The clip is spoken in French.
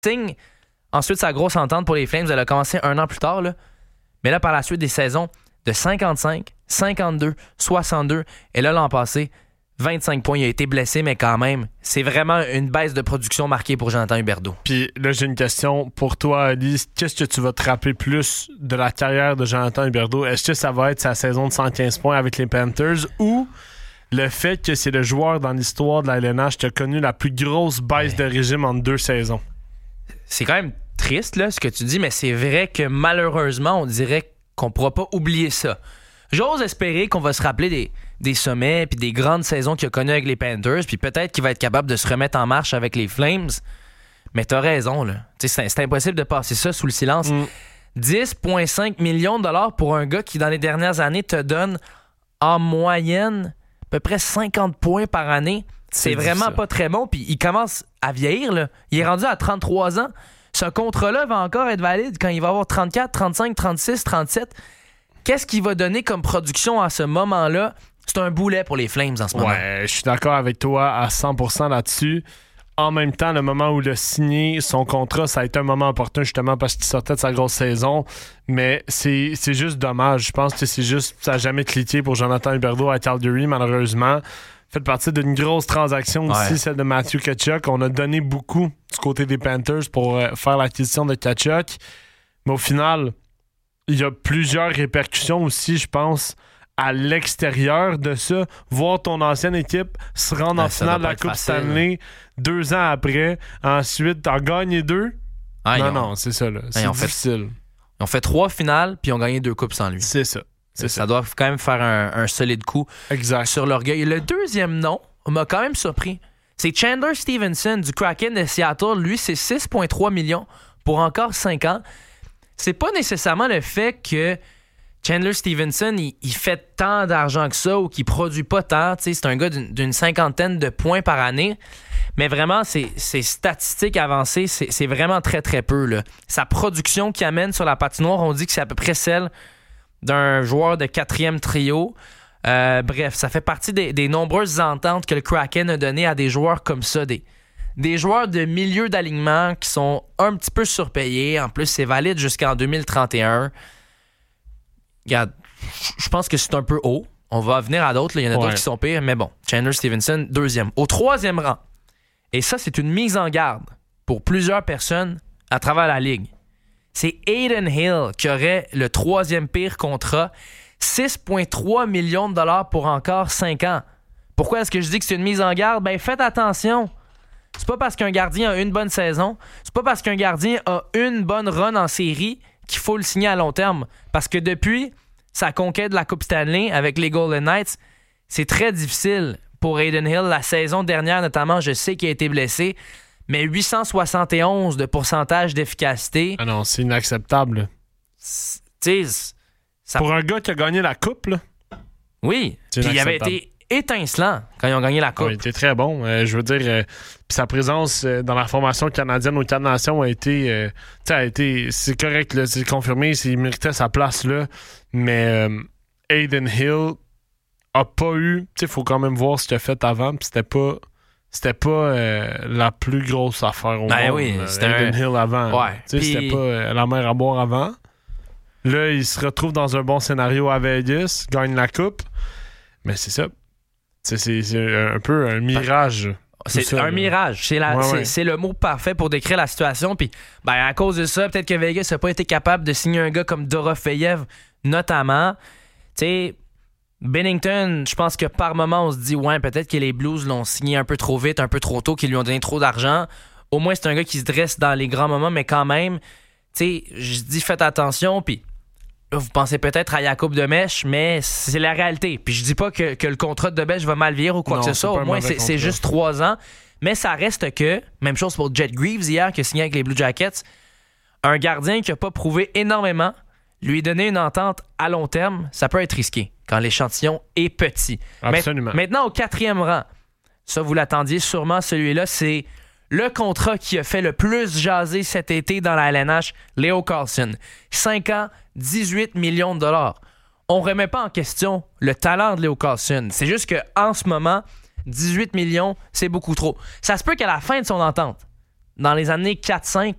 signe ensuite sa grosse entente pour les Flames. Elle a commencé 1 an plus tard, là. Mais là, par la suite des saisons de 55, 52, 62, et là, l'an passé, 25 points. Il a été blessé, mais quand même, c'est vraiment une baisse de production marquée pour Jonathan Huberdeau. Puis là, j'ai une question pour toi, Ali. Qu'est-ce que tu vas te rappeler plus de la carrière de Jonathan Huberdeau? Est-ce que ça va être sa saison de 115 points avec les Panthers ou le fait que c'est le joueur dans l'histoire de la LNH qui a connu la plus grosse baisse de régime en 2 saisons? C'est quand même triste, là, ce que tu dis, mais c'est vrai que malheureusement, on dirait qu'on ne pourra pas oublier ça. J'ose espérer qu'on va se rappeler des sommets puis des grandes saisons qu'il a connues avec les Panthers, puis peut-être qu'il va être capable de se remettre en marche avec les Flames. Mais t'as raison, là. C'est impossible de passer ça sous le silence. 10,5 millions de dollars pour un gars qui, dans les dernières années, te donne en moyenne à peu près 50 points par année. C'est vraiment difficile. Pas très bon. Puis il commence à vieillir, là. Il est rendu à 33 ans. Ce contrat-là va encore être valide quand il va avoir 34, 35, 36, 37. Qu'est-ce qu'il va donner comme production à ce moment-là? C'est un boulet pour les Flames en ce moment. Ouais, je suis d'accord avec toi à 100% là-dessus. En même temps, le moment où il a signé son contrat, ça a été un moment opportun justement parce qu'il sortait de sa grosse saison. Mais c'est juste dommage. Je pense que c'est juste, ça n'a jamais cliqué pour Jonathan Huberdeau à Calgary, malheureusement. Fait partie d'une grosse transaction aussi, celle de Matthew Tkachuk. On a donné beaucoup du côté des Panthers pour faire l'acquisition de Tkachuk. Mais au final, il y a plusieurs répercussions aussi, je pense, à l'extérieur de ça. Voir ton ancienne équipe se rendre en finale de la Coupe Stanley 2 ans après. Ensuite, t'en gagnes 2. Non, c'est ça. Là. C'est difficile. Ils ont fait 3 finales, puis ils ont gagné 2 coupes sans lui. C'est ça. Ça doit quand même faire un solide coup sur l'orgueil. Le deuxième nom m'a quand même surpris. C'est Chandler Stevenson du Kraken de Seattle. Lui, c'est 6,3 millions pour encore 5 ans. C'est pas nécessairement le fait que Chandler Stevenson, il fait tant d'argent que ça ou qu'il produit pas tant. T'sais, c'est un gars d'une 50aine de points par année. Mais vraiment, ses statistiques avancées, c'est vraiment très, très peu, là. Sa production qu'il amène sur la patinoire, on dit que c'est à peu près celle d'un joueur de 4e trio. Bref, ça fait partie des nombreuses ententes que le Kraken a données à des joueurs comme ça, des joueurs de milieu d'alignement qui sont un petit peu surpayés. En plus, c'est valide jusqu'en 2031. Regarde, je pense que c'est un peu haut. On va venir à d'autres. Il y en a d'autres qui sont pires. Mais bon, Chandler Stevenson, 2e. Au 3e rang, et ça, c'est une mise en garde pour plusieurs personnes à travers la Ligue. C'est Adin Hill qui aurait le 3e pire contrat. 6,3 millions de dollars pour encore 5 ans. Pourquoi est-ce que je dis que c'est une mise en garde? Ben, faites attention. C'est pas parce qu'un gardien a une bonne saison, c'est pas parce qu'un gardien a une bonne run en série qu'il faut le signer à long terme. Parce que depuis sa conquête de la Coupe Stanley avec les Golden Knights, c'est très difficile pour Adin Hill. La saison dernière, notamment, je sais qu'il a été blessé, mais 871 de pourcentage d'efficacité. Ah non, c'est inacceptable. Pour un gars qui a gagné la Coupe, là. Oui, puis il avait été étincelant quand ils ont gagné la Coupe. Il était très bon. Je veux dire, puis sa présence dans la formation canadienne aux 4 Nations a été, c'est correct, là, c'est confirmé, il méritait sa place là. Mais Adin Hill a pas eu, il faut quand même voir ce qu'il a fait avant, puis c'était pas la plus grosse affaire au monde. Oui, c'était Adin Hill avant. Ouais, c'était pas la mer à boire avant. Là, il se retrouve dans un bon scénario à Vegas, gagne la Coupe. Mais c'est ça. C'est un peu un mirage. C'est un mirage. C'est le mot parfait pour décrire la situation. Puis, à cause de ça, peut-être que Vegas n'a pas été capable de signer un gars comme Dorofeyev, notamment. Tu sais, Binnington, je pense que par moment, on se dit, peut-être que les Blues l'ont signé un peu trop vite, un peu trop tôt, qu'ils lui ont donné trop d'argent. Au moins, c'est un gars qui se dresse dans les grands moments, mais quand même, tu sais, je dis, faites attention. Puis, vous pensez peut-être à Jacob Demèche, mais c'est la réalité. Puis je dis pas que le contrat de Demèche va mal vieillir ou quoi que ce soit. Au moins, c'est juste 3 ans. Mais ça reste que, même chose pour Jet Greaves hier, qui a signé avec les Blue Jackets, un gardien qui n'a pas prouvé énormément, lui donner une entente à long terme, ça peut être risqué quand l'échantillon est petit. Absolument. Maintenant, au 4e rang, ça vous l'attendiez sûrement, celui-là, c'est le contrat qui a fait le plus jaser cet été dans la LNH, Leo Carlsson. 5 ans, 18 millions de dollars. On ne remet pas en question le talent de Leo Carlsson. C'est juste qu'en ce moment, 18 millions, c'est beaucoup trop. Ça se peut qu'à la fin de son entente, dans les années 4-5,